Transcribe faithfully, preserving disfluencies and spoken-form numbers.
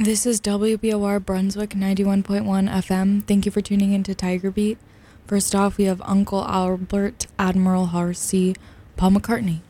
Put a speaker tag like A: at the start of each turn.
A: This is W B O R Brunswick ninety-one point one F M. Thank you for tuning into Tiger Beat. First off, we have Uncle Albert, Admiral Horace, Paul McCartney.